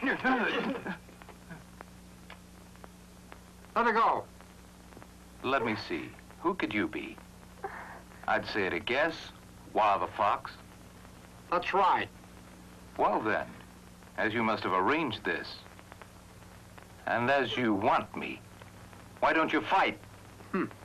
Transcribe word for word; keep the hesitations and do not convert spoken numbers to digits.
Let her go. Let me see. Who could you be? I'd say at a guess, Wah the Fox. That's right. Well then, as you must have arranged this, and as you want me, why don't you fight? Hmm.